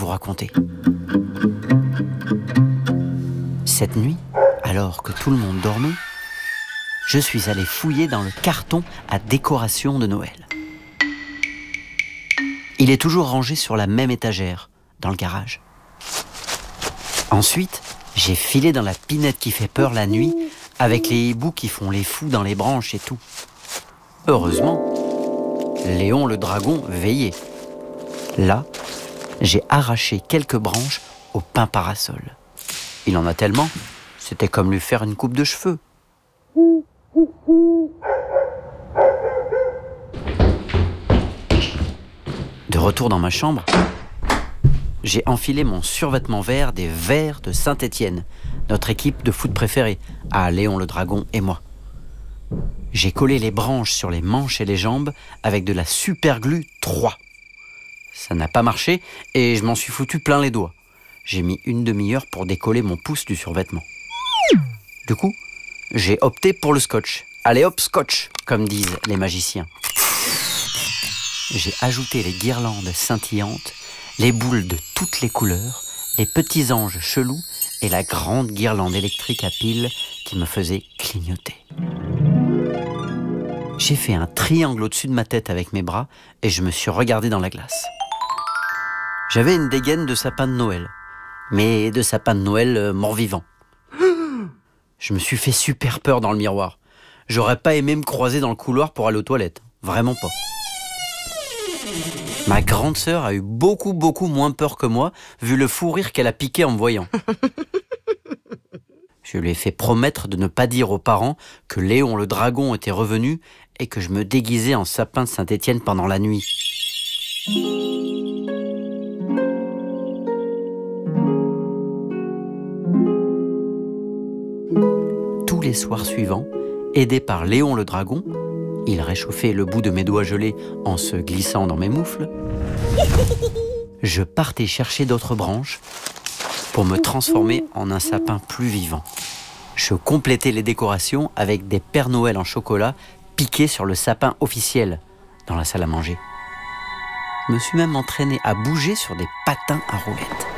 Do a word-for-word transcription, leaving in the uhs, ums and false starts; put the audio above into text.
vous raconter. Cette nuit, alors que tout le monde dormait, je suis allé fouiller dans le carton à décoration de Noël. Il est toujours rangé sur la même étagère, dans le garage. Ensuite, j'ai filé dans la pinette qui fait peur la nuit, avec les hiboux qui font les fous dans les branches et tout. Heureusement, Léon le dragon veillait. Là, j'ai arraché quelques branches au pin parasol. Il en a tellement, c'était comme lui faire une coupe de cheveux. De retour dans ma chambre, j'ai enfilé mon survêtement vert des Verts de Saint-Étienne, notre équipe de foot préférée, à Léon le dragon et moi. J'ai collé les branches sur les manches et les jambes avec de la super-glue trois. Ça n'a pas marché et je m'en suis foutu plein les doigts. J'ai mis une demi-heure pour décoller mon pouce du survêtement. Du coup, j'ai opté pour le scotch. Allez hop, scotch, comme disent les magiciens. J'ai ajouté les guirlandes scintillantes, les boules de toutes les couleurs, les petits anges chelous et la grande guirlande électrique à piles qui me faisait clignoter. J'ai fait un triangle au-dessus de ma tête avec mes bras et je me suis regardé dans la glace. J'avais une dégaine de sapin de Noël, mais de sapin de Noël euh, mort-vivant. Je me suis fait super peur dans le miroir. J'aurais pas aimé me croiser dans le couloir pour aller aux toilettes. Vraiment pas. Ma grande sœur a eu beaucoup, beaucoup moins peur que moi, vu le fou rire qu'elle a piqué en me voyant. Je lui ai fait promettre de ne pas dire aux parents que Léon le dragon était revenu et que je me déguisais en sapin de Saint-Étienne pendant la nuit. Tous les soirs suivants, aidé par Léon le dragon, il réchauffait le bout de mes doigts gelés en se glissant dans mes moufles, je partais chercher d'autres branches pour me transformer en un sapin plus vivant. Je complétais les décorations avec des Pères Noël en chocolat piqués sur le sapin officiel dans la salle à manger. Je me suis même entraîné à bouger sur des patins à roulettes.